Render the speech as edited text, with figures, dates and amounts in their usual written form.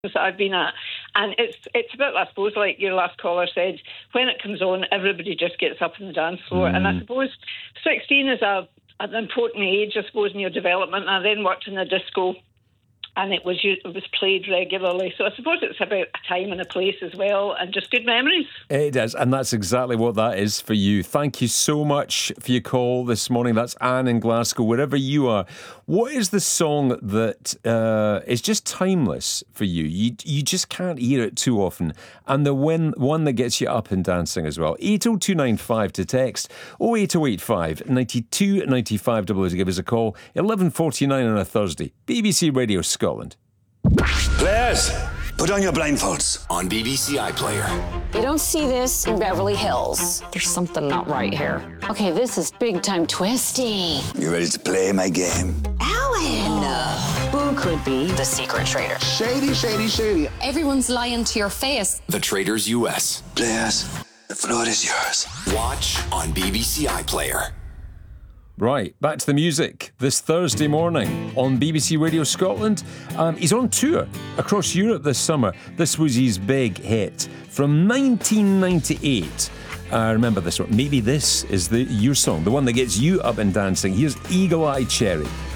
that I've been at, and it's a bit, I suppose, like your last caller said, when it comes on, everybody just gets up on the dance floor. And I suppose 16 is an important age, I suppose, in your development. I then worked in a disco, and it was played regularly. So I suppose it's about a time and a place as well, and just good memories. It is, and that's exactly what that is for you. Thank you so much for your call this morning. That's Anne in Glasgow, wherever you are. What is the song that is just timeless for you? You just can't hear it too often, and the one that gets you up and dancing as well. 80295 to text, 08085 92 95 to give us a call. 11:49 on a Thursday. BBC Radio Scotland. Players, put on your blindfolds. On BBC iPlayer. You don't see this in Beverly Hills. There's something not right here. Okay, this is big time twisty. You ready to play my game? Alan! Who could be the secret traitor? Shady, shady, shady. Everyone's lying to your face. The Traitors US. Players, the floor is yours. Watch on BBC iPlayer. Right, back to the music this Thursday morning on BBC Radio Scotland. He's on tour across Europe this summer. This was his big hit from 1998. Remember this one. Maybe this is your song, the one that gets you up and dancing. Here's Eagle Eye Cherry.